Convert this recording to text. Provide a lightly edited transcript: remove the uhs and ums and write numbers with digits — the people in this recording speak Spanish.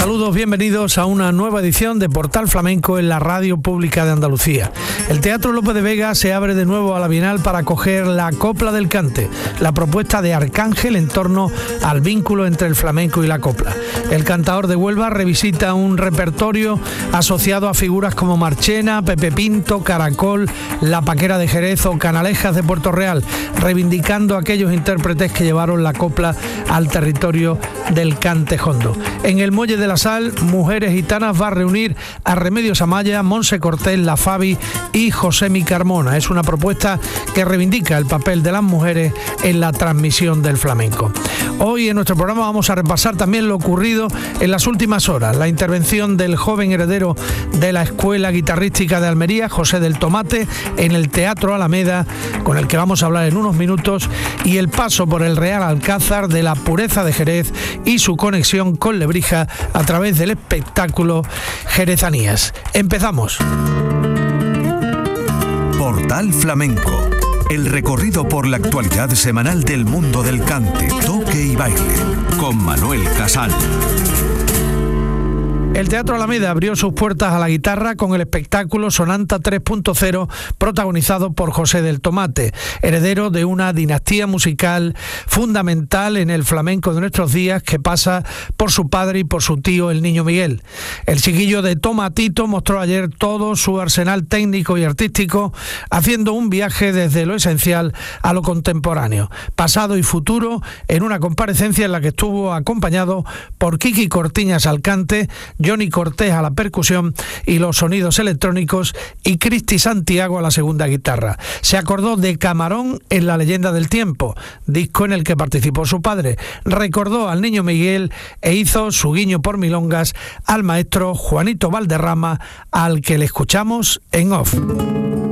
Saludos, bienvenidos a una nueva edición de Portal Flamenco en la Radio Pública de Andalucía. El Teatro Lope de Vega se abre de nuevo a la Bienal para acoger la Copla del Cante, la propuesta de Arcángel en torno al vínculo entre el flamenco y la copla. El cantaor de Huelva revisita un repertorio asociado a figuras como Marchena, Pepe Pinto, Caracol, La Paquera de Jerez o Canalejas de Puerto Real, reivindicando a aquellos intérpretes que llevaron la copla al territorio del cante jondo. En el Muelle de la Sal, Mujeres Gitanas va a reunir a Remedios Amaya, Monse Cortés, La Fabi y Josemi Carmona. Es una propuesta que reivindica el papel de las mujeres en la transmisión del flamenco. Hoy en nuestro programa vamos a repasar también lo ocurrido en las últimas horas. La intervención del joven heredero de la Escuela Guitarrística de Almería, José del Tomate, en el Teatro Alameda, con el que vamos a hablar en unos minutos, y el paso por el Real Alcázar de la Pureza de Jerez y su conexión con Lebrija a través del espectáculo Jerezanías. Empezamos. Portal Flamenco. El recorrido por la actualidad semanal del mundo del cante, toque y baile, con Manuel Casal. El Teatro Alameda abrió sus puertas a la guitarra con el espectáculo Sonanta 3.0, protagonizado por José del Tomate, heredero de una dinastía musical fundamental en el flamenco de nuestros días, que pasa por su padre y por su tío, el Niño Miguel. El chiquillo de Tomatito mostró ayer todo su arsenal técnico y artístico, haciendo un viaje desde lo esencial a lo contemporáneo, pasado y futuro, en una comparecencia en la que estuvo acompañado por Kiki Cortiñas al cante, Johnny Cortés a la percusión y los sonidos electrónicos, y Cristi Santiago a la segunda guitarra. Se acordó de Camarón en La Leyenda del Tiempo, disco en el que participó su padre. Recordó al Niño Miguel e hizo su guiño por milongas al maestro Juanito Valderrama, al que le escuchamos en off.